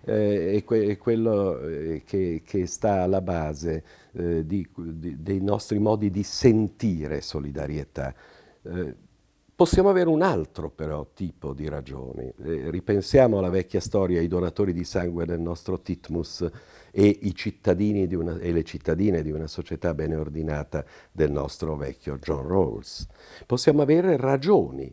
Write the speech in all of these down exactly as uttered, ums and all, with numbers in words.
eh, è, que- è quello eh, che, che sta alla base eh, di- di- dei nostri modi di sentire solidarietà. Eh, Possiamo avere un altro però tipo di ragioni. Eh, ripensiamo alla vecchia storia, i donatori di sangue del nostro Titmus e i cittadini di una- e le cittadine di una società bene ordinata del nostro vecchio John Rawls. Possiamo avere ragioni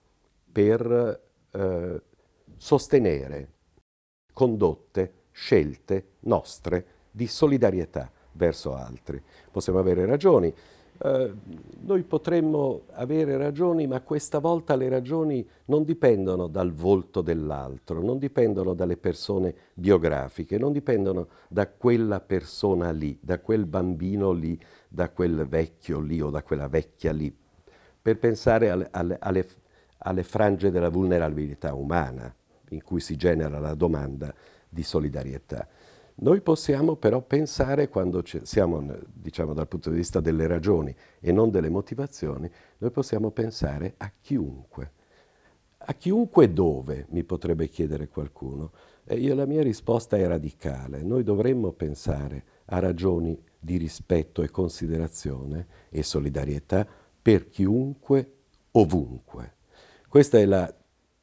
per eh, sostenere condotte, scelte nostre di solidarietà verso altri. Possiamo avere ragioni. Eh, noi potremmo avere ragioni, ma questa volta le ragioni non dipendono dal volto dell'altro, non dipendono dalle persone biografiche, non dipendono da quella persona lì, da quel bambino lì, da quel vecchio lì o da quella vecchia lì, per pensare alle, alle- alle- alle frange della vulnerabilità umana in cui si genera la domanda di solidarietà. Noi possiamo però pensare, quando ci- siamo, diciamo, dal punto di vista delle ragioni e non delle motivazioni, noi possiamo pensare a chiunque. A chiunque dove, mi potrebbe chiedere qualcuno. E io la mia risposta è radicale. Noi dovremmo pensare a ragioni di rispetto e considerazione e solidarietà per chiunque, ovunque. Questa è la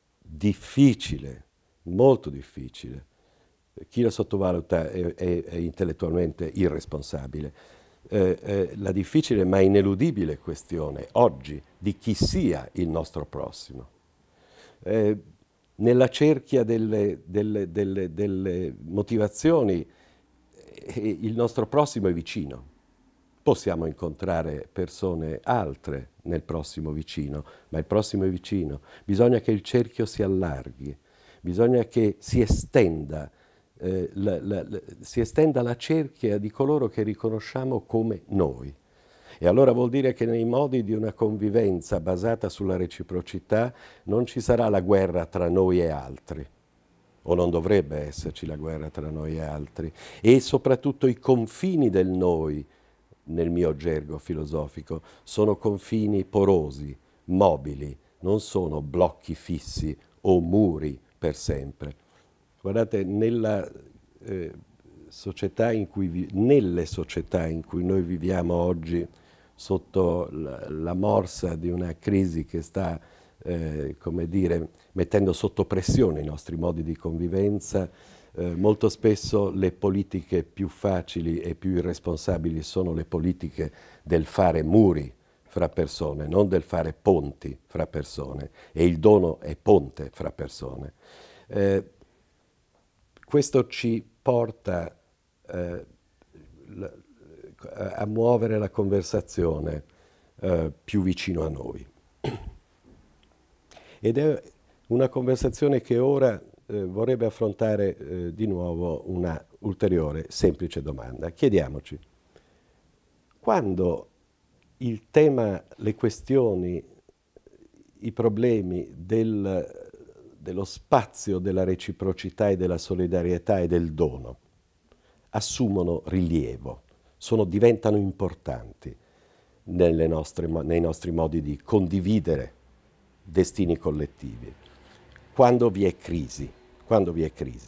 difficile, molto difficile. Chi la sottovaluta è, è- è intellettualmente irresponsabile. Eh, eh, la difficile ma ineludibile questione oggi di chi sia il nostro prossimo. Eh, Nella cerchia delle, delle- delle- delle motivazioni, eh, il nostro prossimo è vicino. Possiamo incontrare persone altre nel prossimo vicino, ma il prossimo è vicino. Bisogna che il cerchio si allarghi, bisogna che si estenda, eh, la, la- la- si estenda la cerchia di coloro che riconosciamo come noi. E allora vuol dire che nei modi di una convivenza basata sulla reciprocità non ci sarà la guerra tra noi e altri, o non dovrebbe esserci la guerra tra noi e altri, e soprattutto i confini del noi, nel mio gergo filosofico, sono confini porosi, mobili, non sono blocchi fissi o muri per sempre. Guardate, nella eh, società in cui vi- nelle società in cui noi viviamo oggi, sotto la, la morsa di una crisi che sta, eh, come dire, mettendo sotto pressione i nostri modi di convivenza, eh, molto spesso le politiche più facili e più irresponsabili sono le politiche del fare muri fra persone, non del fare ponti fra persone. E il dono è ponte fra persone. Eh, Questo ci porta eh, la- a muovere la conversazione eh, più vicino a noi. Ed è una conversazione che ora eh, vorrebbe affrontare eh, di nuovo una ulteriore semplice domanda. Chiediamoci, quando il tema, le questioni, i problemi del- dello spazio della reciprocità e della solidarietà e del dono assumono rilievo, sono- diventano importanti nelle nostre mo- nei nostri modi di condividere destini collettivi. Quando vi è crisi, quando vi è crisi.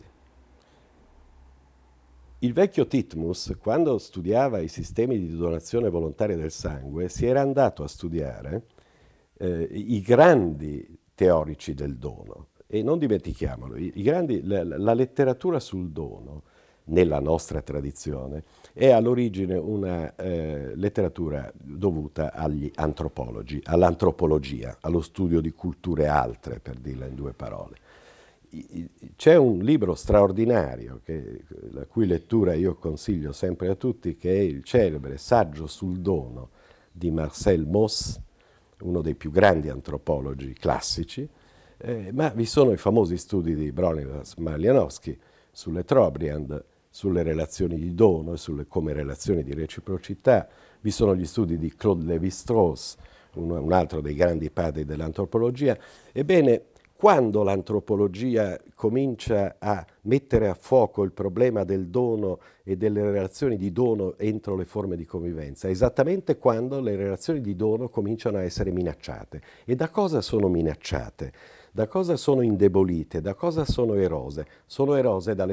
Il vecchio Titmus, quando studiava i sistemi di donazione volontaria del sangue, si era andato a studiare eh, i grandi teorici del dono. E non dimentichiamolo, i, i grandi, la, la letteratura sul dono, nella nostra tradizione, è all'origine una eh, letteratura dovuta agli antropologi, all'antropologia, allo studio di culture altre, per dirla in due parole. C'è un libro straordinario, che, la cui lettura io consiglio sempre a tutti, che è il celebre Saggio sul dono di Marcel Mauss, uno dei più grandi antropologi classici, eh, ma vi sono i famosi studi di Bronislaw Malinowski sulle Trobriand, sulle relazioni di dono e sulle come relazioni di reciprocità, vi sono gli studi di Claude Lévi-Strauss, un, un altro dei grandi padri dell'antropologia. Ebbene, quando l'antropologia comincia a mettere a fuoco il problema del dono e delle relazioni di dono entro le forme di convivenza, esattamente quando le relazioni di dono cominciano a essere minacciate. E da cosa sono minacciate? Da cosa sono indebolite? Da cosa sono erose? Sono erose dalle